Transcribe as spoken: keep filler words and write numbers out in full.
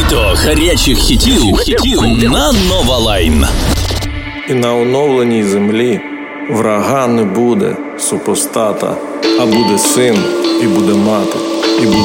Літо гарячих хітів, хітів на Нова Лайн. І на оновленій землі врага не буде супостата, а буде син, і буде мати, і буде